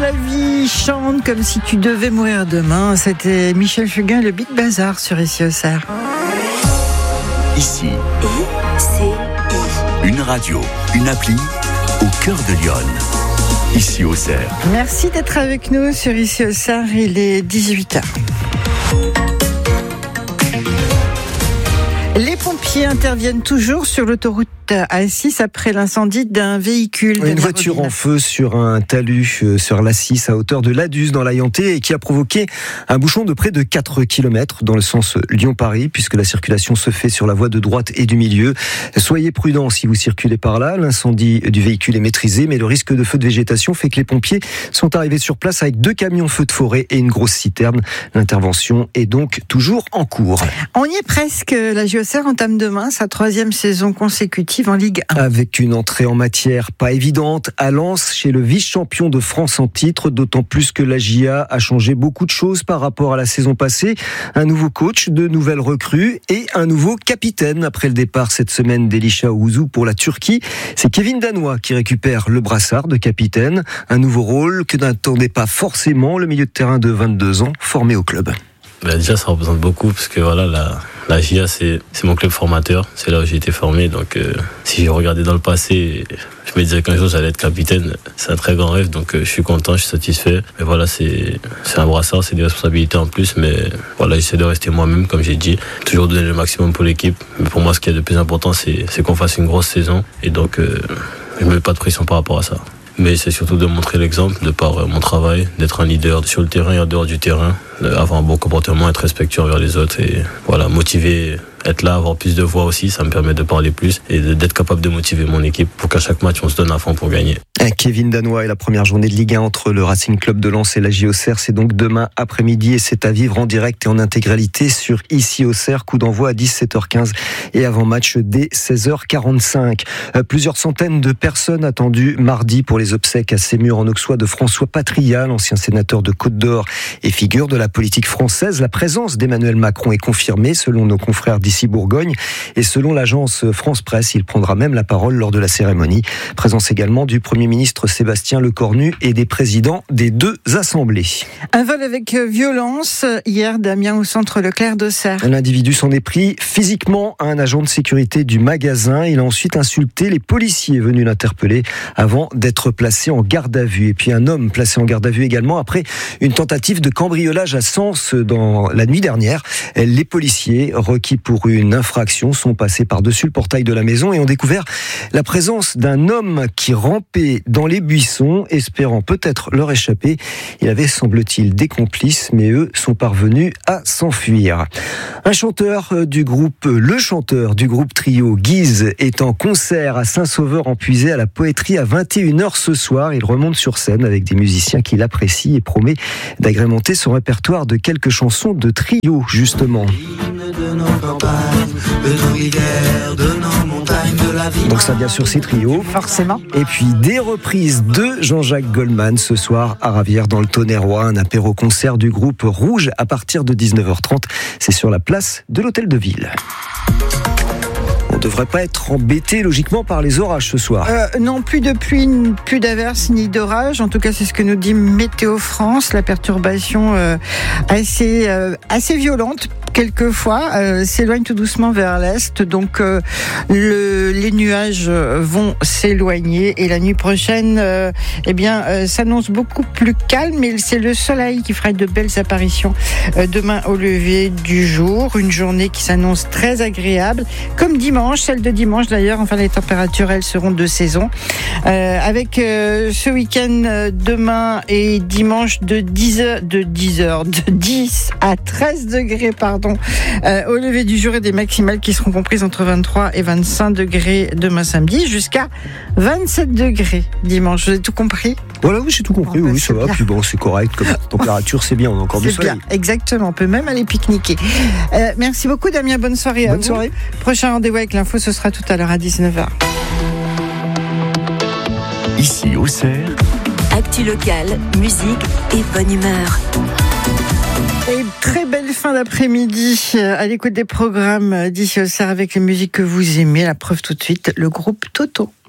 la vie, chante comme si tu devais mourir demain. C'était Michel Fugain, le Big Bazar sur Ici Auxerre. Ici, une radio, une appli au cœur de Lyon. Ici Auxerre. Merci d'être avec nous sur Ici Auxerre, il est 18h. Les pompiers interviennent toujours sur l'autoroute A6 après l'incendie d'un véhicule. Une voiture en feu sur un talus sur l'A6 à hauteur de l'Adus dans l'Ayantais et qui a provoqué un bouchon de près de 4 km dans le sens Lyon-Paris puisque la circulation se fait sur la voie de droite et du milieu. Soyez prudents si vous circulez par là. L'incendie du véhicule est maîtrisé mais le risque de feu de végétation fait que les pompiers sont arrivés sur place avec 2 camions feu de forêt et une grosse citerne. L'intervention est donc toujours en cours. On y est presque. La JOCR entame demain sa 3e saison consécutive en Ligue 1. Avec une entrée en matière pas évidente à Lens chez le vice-champion de France en titre, d'autant plus que la JA a changé beaucoup de choses par rapport à la saison passée. Un nouveau coach, de nouvelles recrues et un nouveau capitaine après le départ cette semaine d'Elisha Ouzou pour la Turquie. C'est Kevin Danois qui récupère le brassard de capitaine. Un nouveau rôle que n'attendait pas forcément le milieu de terrain de 22 ans formé au club. Déjà, ça représente beaucoup parce que voilà, la JA, c'est mon club formateur. C'est là où j'ai été formé. Donc, si j'ai regardé dans le passé, je me disais qu'un jour j'allais être capitaine. C'est un très grand rêve. Donc, je suis content, je suis satisfait. Mais voilà, c'est un brassard, c'est des responsabilités en plus. Mais voilà, j'essaie de rester moi-même, comme j'ai dit. Toujours donner le maximum pour l'équipe. Mais pour moi, ce qui est de plus important, c'est qu'on fasse une grosse saison. Et donc, je ne mets pas de pression par rapport à ça. Mais c'est surtout de montrer l'exemple de par mon travail, d'être un leader sur le terrain et en dehors du terrain, avoir un bon comportement, être respectueux envers les autres et voilà, motiver, être là, avoir plus de voix aussi, ça me permet de parler plus et d'être capable de motiver mon équipe pour qu'à chaque match on se donne à fond pour gagner. Kevin Danois et la première journée de Ligue 1 entre le Racing Club de Lens et la JOCR, c'est donc demain après-midi et c'est à vivre en direct et en intégralité sur Ici Auxerre, coup d'envoi à 17h15 et avant-match dès 16h45. Plusieurs centaines de personnes attendues mardi pour les obsèques à Sémur en Auxois de François Patria, l'ancien sénateur de Côte-d'Or et figure de la politique française. La présence d'Emmanuel Macron est confirmée selon nos confrères d'ici Bourgogne et selon l'agence France Presse, il prendra même la parole lors de la cérémonie. Présence également du Premier ministre Sébastien Lecornu et des présidents des 2 assemblées. Un vol avec violence hier d'Amiens au centre Leclerc d'Auxerre. L'individu s'en est pris physiquement à un agent de sécurité du magasin. Il a ensuite insulté les policiers venus l'interpeller avant d'être placé en garde à vue. Et puis un homme placé en garde à vue également après une tentative de cambriolage à Sens dans la nuit dernière. Les policiers requis pour une infraction sont passés par-dessus le portail de la maison et ont découvert la présence d'un homme qui rampait dans les buissons, espérant peut-être leur échapper. Il avait, semble-t-il, des complices, mais eux sont parvenus à s'enfuir. Le chanteur du groupe Trio, Guise, est en concert à Saint-Sauveur-en-Puisée à la Poétrie à 21h ce soir. Il remonte sur scène avec des musiciens qu'il apprécie et promet d'agrémenter son répertoire de quelques chansons de Trio, justement. De nos campagnes, de nos rivières, de nos montagnes, de la vie. Donc ça, bien sûr, c'est Trio. Forcément. Et puis des reprises de Jean-Jacques Goldman ce soir à Ravière dans le Tonnerrois, un apéro-concert du groupe Rouge à partir de 19h30. C'est sur la place de l'Hôtel de Ville. On ne devrait pas être embêté logiquement par les orages ce soir. Non, plus de pluie, plus d'averses ni d'orages. En tout cas, c'est ce que nous dit Météo France. La perturbation assez violente quelquefois s'éloigne tout doucement vers l'est. Donc les nuages vont s'éloigner et la nuit prochaine s'annonce beaucoup plus calme, mais c'est le soleil qui fera de belles apparitions demain au lever du jour. Une journée qui s'annonce très agréable, comme dimanche, celle de dimanche d'ailleurs. Enfin, les températures, elles seront de saison. Avec ce week-end demain et dimanche de 10 à 13 degrés, au lever du jour et des maximales qui seront comprises entre 23 et 25 degrés demain samedi, jusqu'à 27 degrés dimanche. Vous avez tout compris ? Voilà, oui, j'ai tout compris, oui, ça va. Puis bon, c'est correct, comme température, c'est bien, on a encore du soleil. Bien, exactement, on peut même aller pique-niquer. Merci beaucoup Damien, bonne soirée à vous. Bonne soirée. Prochain rendez-vous avec l'info, ce sera tout à l'heure à 19h. Ici Auxerre. Actu locale, musique et bonne humeur. Et très belle fin d'après-midi à l'écoute des programmes d'Ici Auxerre avec les musiques que vous aimez. La preuve tout de suite, le groupe Toto.